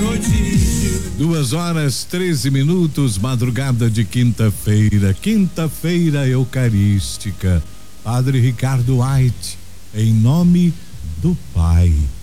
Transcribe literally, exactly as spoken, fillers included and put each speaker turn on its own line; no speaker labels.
Duas horas, treze minutos, madrugada de quinta-feira, quinta-feira eucarística. Padre Ricardo White, em nome do Pai,